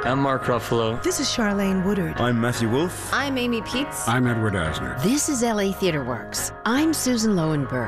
I'm Mark Ruffalo. This is Charlene Woodard. I'm Matthew Wolfe. I'm Amy Peets. I'm Edward Asner. This is LA Theater Works. I'm Susan Lowenberg.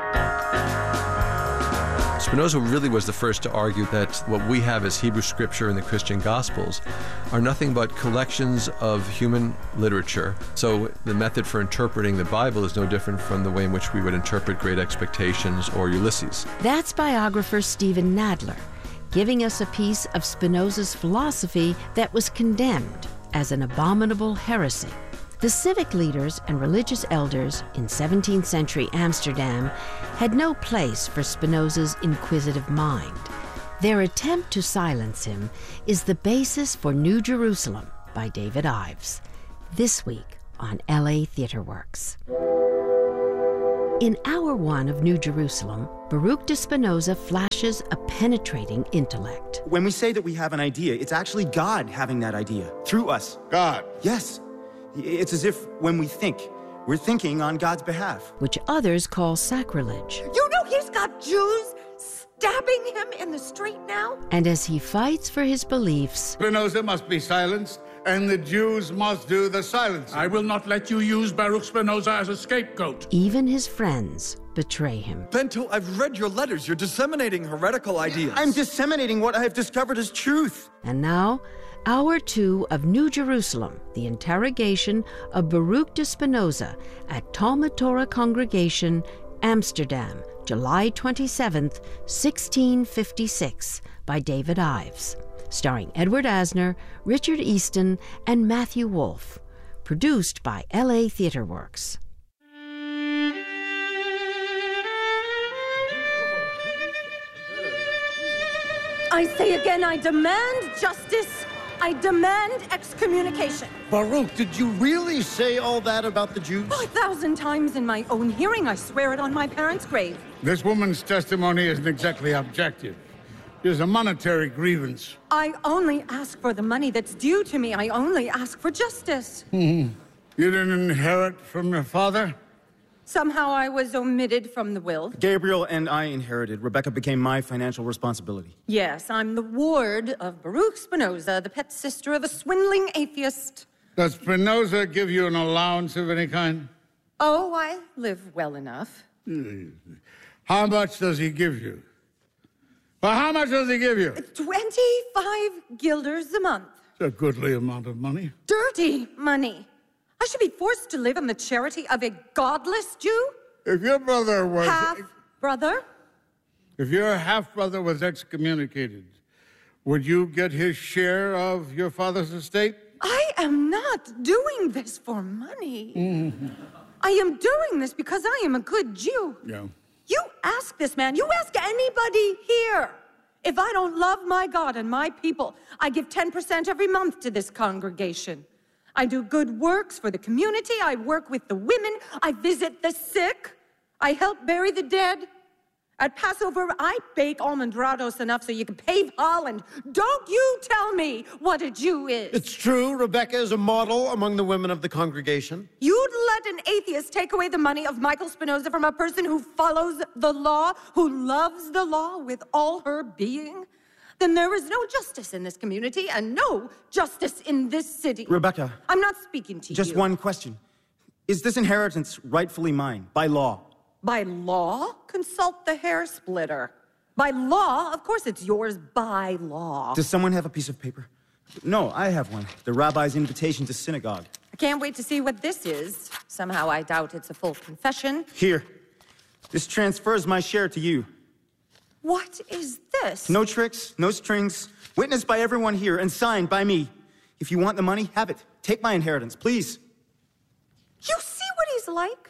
Spinoza really was the first to argue that what we have as Hebrew Scripture and the Christian Gospels are nothing but collections of human literature. So the method for interpreting the Bible is no different from the way in which we would interpret Great Expectations or Ulysses. That's biographer Stephen Nadler, giving us a piece of Spinoza's philosophy that was condemned as an abominable heresy. The civic leaders and religious elders in 17th century Amsterdam had no place for Spinoza's inquisitive mind. Their attempt to silence him is the basis for New Jerusalem by David Ives, this week on LA Theater Works. In Hour 1 of New Jerusalem, Baruch de Spinoza flashes a penetrating intellect. When we say that we have an idea, it's actually God having that idea through us. God. Yes. It's as if when we think, we're thinking on God's behalf. Which others call sacrilege. You know he's got Jews stabbing him in the street now? And as he fights for his beliefs, Spinoza must be silenced, and the Jews must do the silencing. I will not let you use Baruch Spinoza as a scapegoat. even his friends betray him. Bento, I've read your letters. You're disseminating heretical ideas. I'm disseminating what I have discovered as truth. And now, Hour 2 of New Jerusalem, the interrogation of Baruch de Spinoza at Talmud Torah Congregation, Amsterdam, July 27th, 1656, by David Ives, starring Edward Asner, Richard Easton, and Matthew Wolfe, produced by LA Theater Works. I say again, I demand justice. I demand excommunication. Baruch, did you really say all that about the Jews? 1,000 times in my own hearing. I swear it on my parents' grave. This woman's testimony isn't exactly objective. There's a monetary grievance. I only ask for the money that's due to me. I only ask for justice. You didn't inherit from your father? Somehow I was omitted from the will. Gabriel and I inherited. Rebecca became my financial responsibility. Yes, I'm the ward of Baruch Spinoza, the pet sister of a swindling atheist. Does Spinoza give you an allowance of any kind? Oh, I live well enough. How much does he give you? Well, how much does he give you? 25 guilders a month. It's a goodly amount of money. Dirty money. I should be forced to live on the charity of a godless Jew? If your brother was... Half-brother? If your half-brother was excommunicated, would you get his share of your father's estate? I am not doing this for money. I am doing this because I am a good Jew. Yeah. You ask this man, you ask anybody here. If I don't love my God and my people, I give 10% every month to this congregation. I do good works for the community. I work with the women. I visit the sick. I help bury the dead. At Passover, I bake almondrados enough so you can pave Holland. Don't you tell me what a Jew is. It's true, Rebecca is a model among the women of the congregation. You'd let an atheist take away the money of Michael Spinoza from a person who follows the law, who loves the law with all her being? Then there is no justice in this community and no justice in this city. Rebecca. I'm not speaking to you. Just one question. Is this inheritance rightfully mine, by law? By law? Consult the hair splitter. By law? Of course it's yours by law. Does someone have a piece of paper? No, I have one. The rabbi's invitation to synagogue. I can't wait to see what this is. Somehow I doubt it's a full confession. Here. This transfers my share to you. What is this? No tricks, no strings. Witnessed by everyone here and signed by me. If you want the money, have it. Take my inheritance, please. You see what he's like?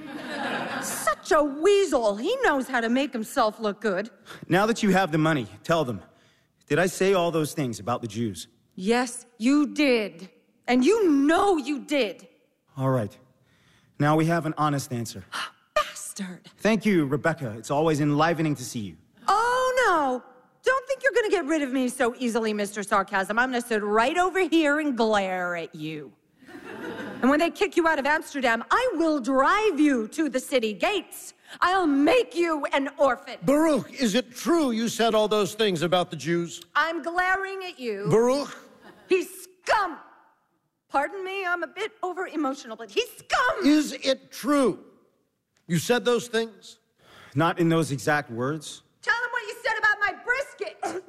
Such a weasel. He knows how to make himself look good. Now that you have the money, tell them. Did I say all those things about the Jews? Yes, you did. And you know you did. All right. Now we have an honest answer. Bastard. Thank you, Rebecca. It's always enlivening to see you. Oh, no. Don't think you're going to get rid of me so easily, Mr. Sarcasm. I'm going to sit right over here and glare at you. And when they kick you out of Amsterdam, I will drive you to the city gates. I'll make you an orphan. Baruch, is it true you said all those things about the Jews? I'm glaring at you. Baruch? He's scum! Pardon me, I'm a bit over-emotional, but he's scum! Is it true? You said those things? Not in those exact words. Tell him what you said about my brisket!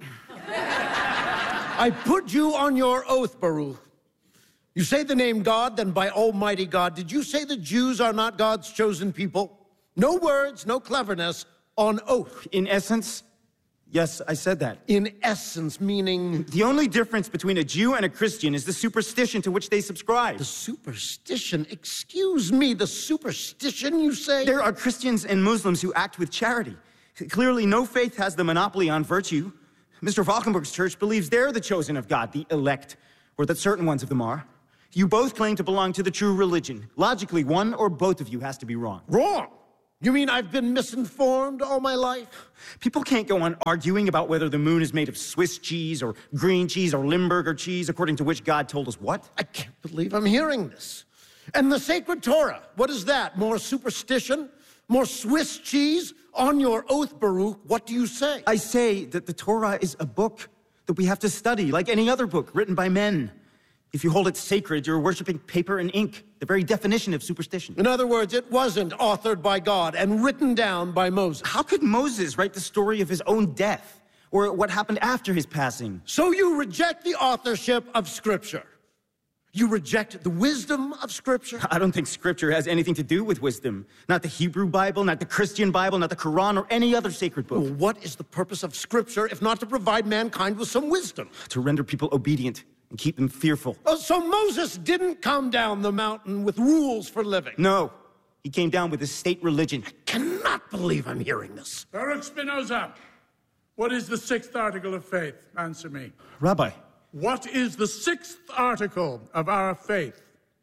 I put you on your oath, Baruch. You say the name God, then by Almighty God, did you say the Jews are not God's chosen people? No words, no cleverness, on oath. In essence, yes, I said that. In essence, meaning... The only difference between a Jew and a Christian is the superstition to which they subscribe. The superstition? Excuse me, the superstition, you say? There are Christians and Muslims who act with charity. Clearly, no faith has the monopoly on virtue. Mr. Valkenburg's church believes they're the chosen of God, the elect, or that certain ones of them are. You both claim to belong to the true religion. Logically, one or both of you has to be wrong. Wrong? You mean I've been misinformed all my life? People can't go on arguing about whether the moon is made of Swiss cheese or green cheese or Limburger cheese, according to which God told us what. I can't believe I'm hearing this. And the sacred Torah, what is that? More superstition? More Swiss cheese? On your oath, Baruch, what do you say? I say that the Torah is a book that we have to study, like any other book written by men. If you hold it sacred, you're worshiping paper and ink, the very definition of superstition. In other words, it wasn't authored by God and written down by Moses. How could Moses write the story of his own death, or what happened after his passing? So you reject the authorship of Scripture. You reject the wisdom of Scripture? I don't think Scripture has anything to do with wisdom. Not the Hebrew Bible, not the Christian Bible, not the Quran, or any other sacred book. Well, what is the purpose of Scripture if not to provide mankind with some wisdom? To render people obedient and keep them fearful. Oh, so Moses didn't come down the mountain with rules for living? No, he came down with his state religion. I cannot believe I'm hearing this. Baruch Spinoza, what is the 6th article of faith? Answer me. Rabbi, What is the 6th article of our faith?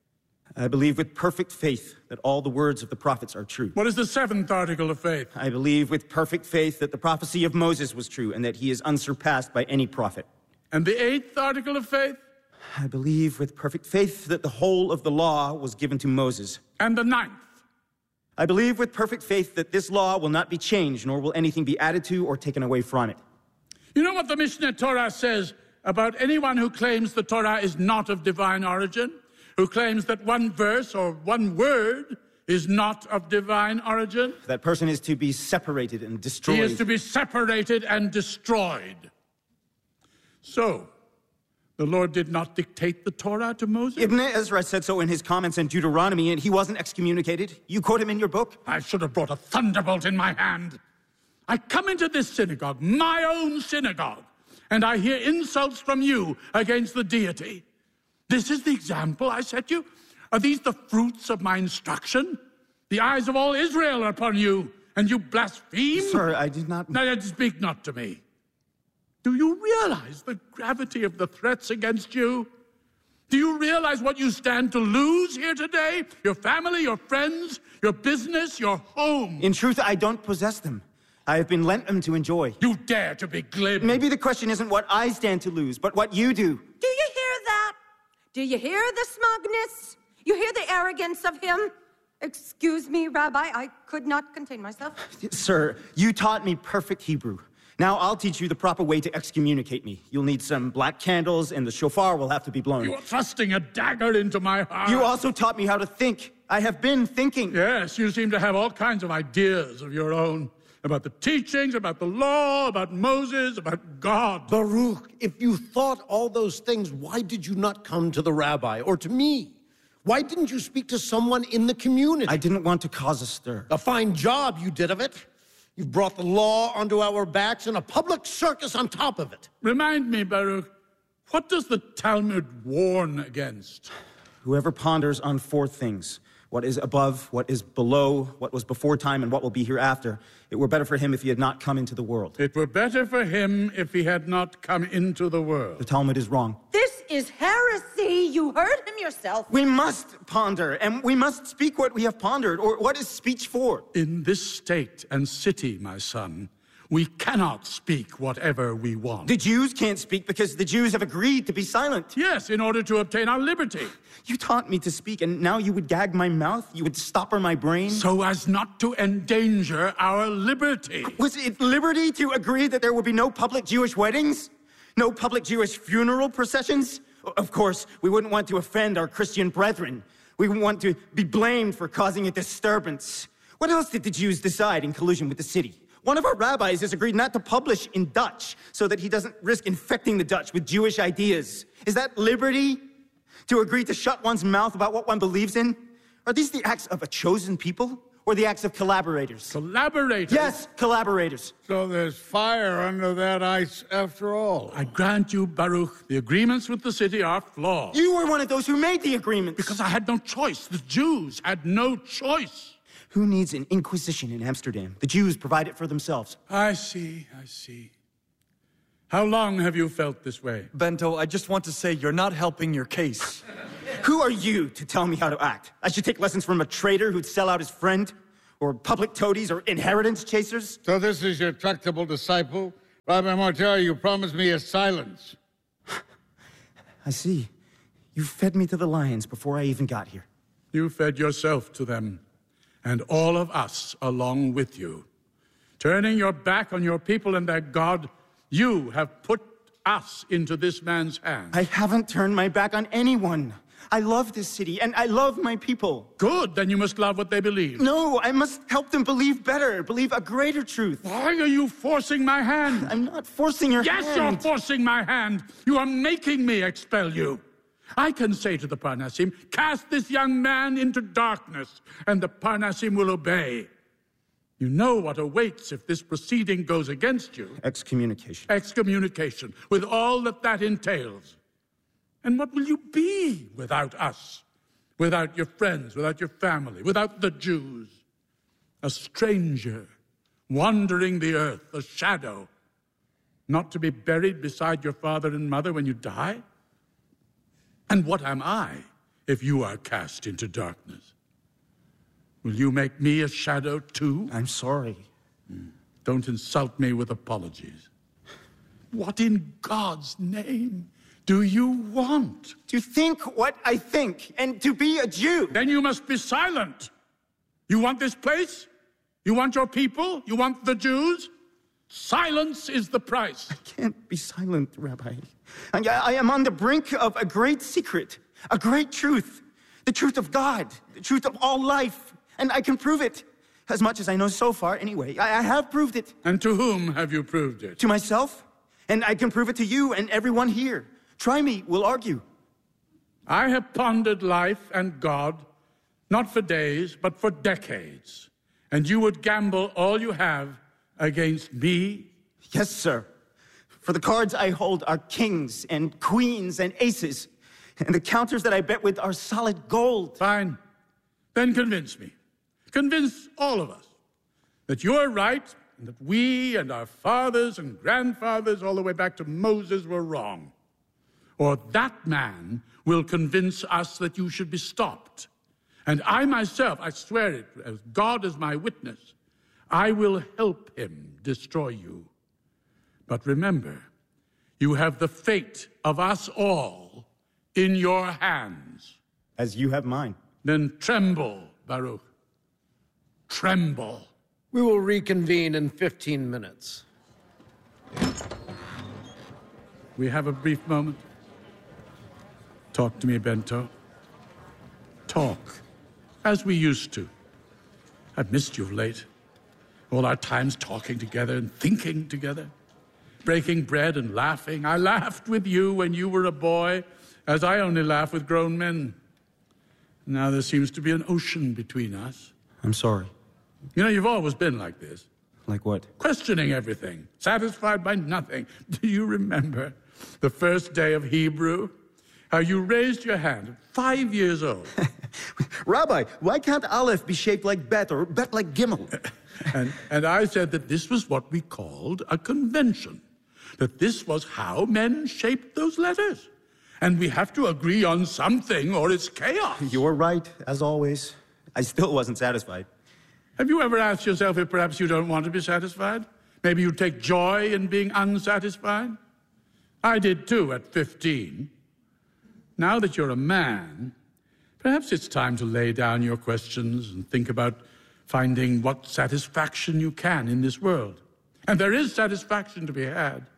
I believe with perfect faith that all the words of the prophets are true. What is the 7th article of faith? I believe with perfect faith that the prophecy of Moses was true and that he is unsurpassed by any prophet. And the 8th article of faith? I believe with perfect faith that the whole of the law was given to Moses. And the 9th? I believe with perfect faith that this law will not be changed, nor will anything be added to or taken away from it. You know what the Mishnah Torah says about anyone who claims the Torah is not of divine origin? Who claims that one verse or one word is not of divine origin? That person is to be separated and destroyed. He is to be separated and destroyed. So, the Lord did not dictate the Torah to Moses? Ibn Ezra said so in his comments in Deuteronomy, and he wasn't excommunicated. You quote him in your book. I should have brought a thunderbolt in my hand. I come into this synagogue, my own synagogue, and I hear insults from you against the deity. This is the example I set you? Are these the fruits of my instruction? The eyes of all Israel are upon you, and you blaspheme? Sir, I did not... No, speak not to me. Do you realize the gravity of the threats against you? Do you realize what you stand to lose here today? Your family, your friends, your business, your home. In truth, I don't possess them. I have been lent them to enjoy. You dare to be glib. Maybe the question isn't what I stand to lose, but what you do. Do you hear that? Do you hear the smugness? You hear the arrogance of him? Excuse me, Rabbi, I could not contain myself. Sir, you taught me perfect Hebrew. Now I'll teach you the proper way to excommunicate me. You'll need some black candles, and the shofar will have to be blown. You are thrusting a dagger into my heart. You also taught me how to think. I have been thinking. Yes, you seem to have all kinds of ideas of your own. About the teachings, about the law, about Moses, about God. Baruch, if you thought all those things, why did you not come to the rabbi or to me? Why didn't you speak to someone in the community? I didn't want to cause a stir. A fine job you did of it. You've brought the law onto our backs and a public circus on top of it. Remind me, Baruch, what does the Talmud warn against? Whoever ponders on 4 things, what is above, what is below, what was before time, and what will be hereafter, it were better for him if he had not come into the world. It were better for him if he had not come into the world. The Talmud is wrong. This is heresy. You heard him yourself. We must ponder, and we must speak what we have pondered, or what is speech for? In this state and city, my son, we cannot speak whatever we want. The Jews can't speak because the Jews have agreed to be silent. Yes, in order to obtain our liberty. You taught me to speak, and now you would gag my mouth? You would stopper my brain? So as not to endanger our liberty. Was it liberty to agree that there would be no public Jewish weddings? No public Jewish funeral processions? Of course, we wouldn't want to offend our Christian brethren. We wouldn't want to be blamed for causing a disturbance. What else did the Jews decide in collusion with the city? One of our rabbis has agreed not to publish in Dutch so that he doesn't risk infecting the Dutch with Jewish ideas. Is that liberty? To agree to shut one's mouth about what one believes in? Are these the acts of a chosen people or the acts of collaborators? Collaborators? Yes, collaborators. So there's fire under that ice after all. I grant you, Baruch, the agreements with the city are flawed. You were one of those who made the agreements. Because I had no choice. The Jews had no choice. Who needs an inquisition in Amsterdam? The Jews provide it for themselves. I see. How long have you felt this way? Bento, I just want to say you're not helping your case. Who are you to tell me how to act? I should take lessons from a traitor who'd sell out his friend? Or public toadies or inheritance chasers? So this is your tractable disciple? Rabbi Martel, you promised me a silence. I see. You fed me to the lions before I even got here. You fed yourself to them, and all of us along with you. Turning your back on your people and their God, you have put us into this man's hands. I haven't turned my back on anyone. I love this city, and I love my people. Good, then you must love what they believe. No, I must help them believe better, believe a greater truth. Why are you forcing my hand? I'm not forcing your hand. Yes, you're forcing my hand. You are making me expel you. I can say to the Parnasim, cast this young man into darkness, and the Parnasim will obey. You know what awaits if this proceeding goes against you. Excommunication. Excommunication, with all that entails. And what will you be without us? Without your friends, without your family, without the Jews? A stranger, wandering the earth, a shadow, not to be buried beside your father and mother when you die? And what am I if you are cast into darkness? Will you make me a shadow too? I'm sorry. Don't insult me with apologies. What in God's name do you want? To think what I think, and to be a Jew. Then you must be silent. You want this place? You want your people? You want the Jews? Silence is the price. I can't be silent, Rabbi. I am on the brink of a great secret, a great truth, the truth of God, the truth of all life. And I can prove it, as much as I know so far anyway. I have proved it. And to whom have you proved it? To myself, and I can prove it to you and everyone here. Try me, we'll argue. I have pondered life and God, not for days, but for decades. And you would gamble all you have against me? Yes, sir. For the cards I hold are kings and queens and aces. And the counters that I bet with are solid gold. Fine. Then convince me. Convince all of us that you're right and that we and our fathers and grandfathers all the way back to Moses were wrong. Or that man will convince us that you should be stopped. And I myself, I swear it, as God is my witness, I will help him destroy you. But remember, you have the fate of us all in your hands. As you have mine. Then tremble, Baruch. Tremble. We will reconvene in 15 minutes. We have a brief moment. Talk to me, Bento. Talk, as we used to. I've missed you of late. All our times talking together and thinking together. Breaking bread and laughing. I laughed with you when you were a boy, as I only laugh with grown men. Now there seems to be an ocean between us. I'm sorry. You know, you've always been like this. Like what? Questioning everything. Satisfied by nothing. Do you remember the first day of Hebrew? How you raised your hand at 5 years old. Rabbi, why can't Aleph be shaped like Bet or Bet like Gimel? And I said that this was what we called a convention. That this was how men shaped those letters. And we have to agree on something or it's chaos. You were right, as always. I still wasn't satisfied. Have you ever asked yourself if perhaps you don't want to be satisfied? Maybe you take joy in being unsatisfied? I did too at 15. Now that you're a man, perhaps it's time to lay down your questions and think about finding what satisfaction you can in this world. And there is satisfaction to be had.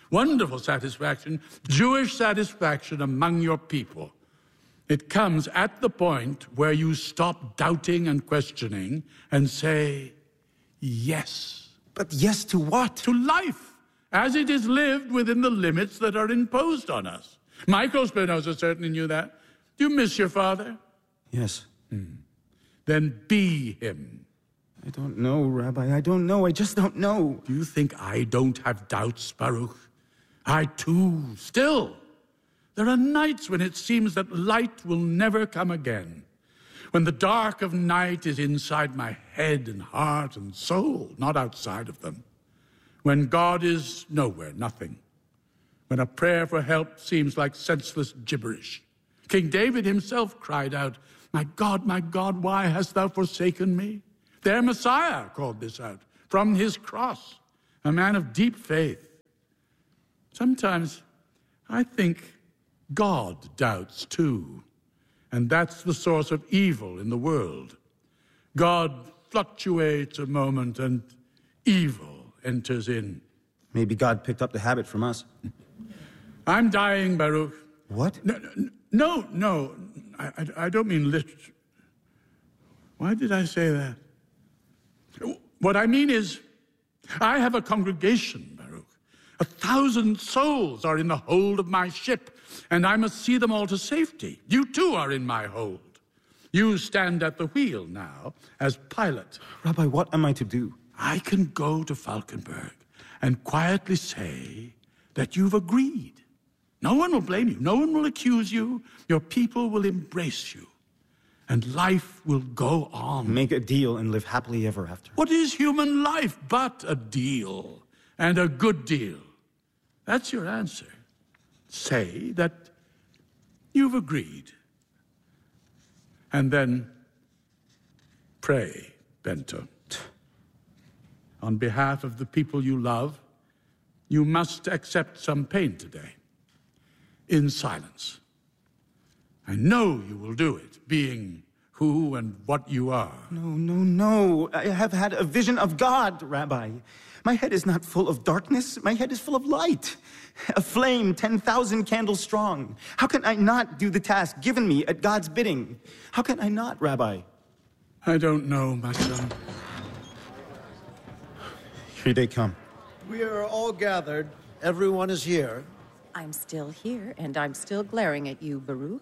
Wonderful satisfaction, Jewish satisfaction among your people. It comes at the point where you stop doubting and questioning and say, yes. But yes to what? To life, as it is lived within the limits that are imposed on us. Michael Spinoza certainly knew that. Do you miss your father? Yes. Then be him. I don't know, Rabbi. I don't know. I just don't know. Do you think I don't have doubts, Baruch? I too, still. There are nights when it seems that light will never come again. When the dark of night is inside my head and heart and soul, not outside of them. When God is nowhere, nothing. When a prayer for help seems like senseless gibberish. King David himself cried out, my God, why hast thou forsaken me? Their Messiah called this out from his cross, a man of deep faith. Sometimes I think God doubts too, and that's the source of evil in the world. God fluctuates a moment and evil enters in. Maybe God picked up the habit from us. I'm dying, Baruch. What? No, I don't mean literally. Why did I say that? What I mean is, I have a congregation, Baruch. 1,000 souls are in the hold of my ship, and I must see them all to safety. You too are in my hold. You stand at the wheel now as pilot. Rabbi, what am I to do? I can go to Falkenberg and quietly say that you've agreed. No one will blame you. No one will accuse you. Your people will embrace you. And life will go on. Make a deal and live happily ever after. What is human life but a deal, and a good deal? That's your answer. Say that you've agreed. And then pray, Bento. On behalf of the people you love, you must accept some pain today, in silence. I know you will do it, being who and what you are. No. I have had a vision of God, Rabbi. My head is not full of darkness. My head is full of light. A flame 10,000 candles strong. How can I not do the task given me at God's bidding? How can I not, Rabbi? I don't know, my son. Here they come. We are all gathered. Everyone is here. I'm still here, and I'm still glaring at you, Baruch.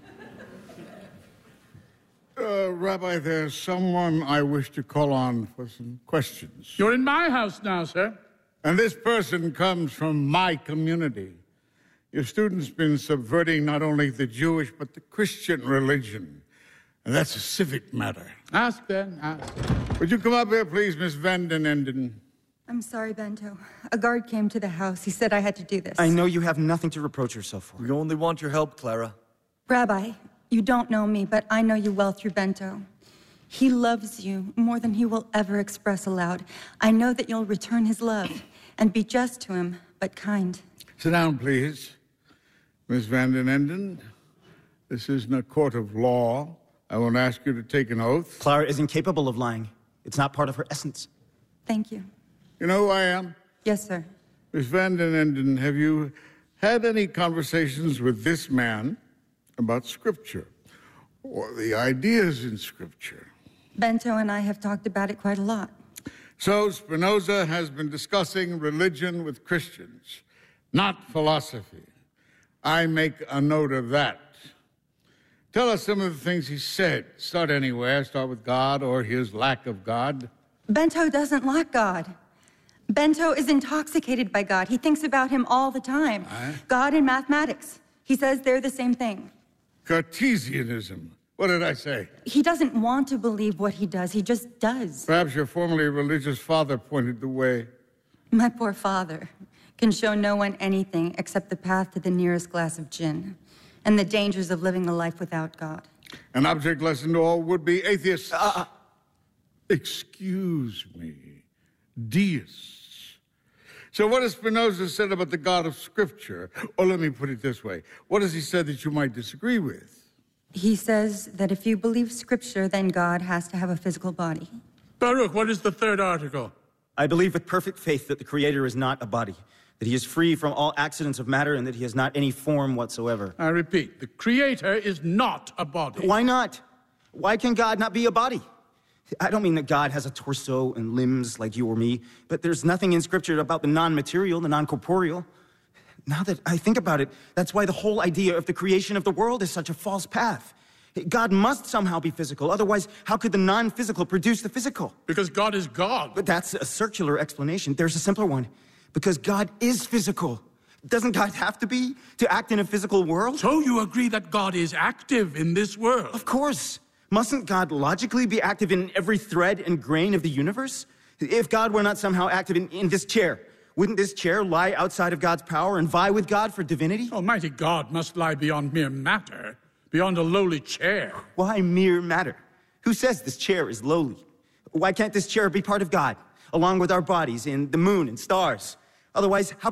Rabbi, there's someone I wish to call on for some questions. You're in my house now, sir. And this person comes from my community. Your student's been subverting not only the Jewish, but the Christian religion. And that's a civic matter. Ask then, ask. Would you come up here, please, Miss Vanden Enden? I'm sorry, Bento. A guard came to the house. He said I had to do this. I know you have nothing to reproach yourself for. We only want your help, Clara. Rabbi, you don't know me, but I know you well through Bento. He loves you more than he will ever express aloud. I know that you'll return his love and be just to him, but kind. Sit down, please. Miss Vanden Enden, this isn't a court of law. I won't ask you to take an oath. Clara is incapable of lying. It's not part of her essence. Thank you. You know who I am? Yes, sir. Miss Vanden Enden, have you had any conversations with this man about Scripture or the ideas in Scripture? Bento and I have talked about it quite a lot. So Spinoza has been discussing religion with Christians, not philosophy. I make a note of that. Tell us some of the things he said. Start anywhere. Start with God or his lack of God. Bento doesn't lack God. Bento is intoxicated by God. He thinks about him all the time. God and mathematics. He says they're the same thing. Cartesianism. What did I say? He doesn't want to believe what he does. He just does. Perhaps your formerly religious father pointed the way. My poor father can show no one anything except the path to the nearest glass of gin and the dangers of living a life without God. An object lesson to all would-be atheists. Excuse me. Deists. So what has Spinoza said about the God of Scripture? Or let me put it this way. What has he said that you might disagree with? He says that if you believe Scripture, then God has to have a physical body. Baruch, what is the third article? I believe with perfect faith that the Creator is not a body, that he is free from all accidents of matter and that he has not any form whatsoever. I repeat, the Creator is not a body. Why not? Why can God not be a body? I don't mean that God has a torso and limbs like you or me, but there's nothing in Scripture about the non-material, the non-corporeal. Now that I think about it, that's why the whole idea of the creation of the world is such a false path. God must somehow be physical. Otherwise, how could the non-physical produce the physical? Because God is God. But that's a circular explanation. There's a simpler one. Because God is physical. Doesn't God have to be to act in a physical world? So you agree that God is active in this world? Of course. Mustn't God logically be active in every thread and grain of the universe? If God were not somehow active in this chair, wouldn't this chair lie outside of God's power and vie with God for divinity? Almighty God must lie beyond mere matter, beyond a lowly chair. Why mere matter? Who says this chair is lowly? Why can't this chair be part of God, along with our bodies and the moon and stars? Otherwise, how